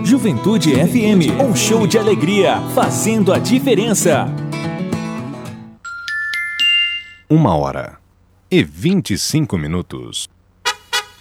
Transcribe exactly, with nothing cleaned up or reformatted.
Juventude F M, um show de alegria, fazendo a diferença. Uma hora e vinte e cinco minutos.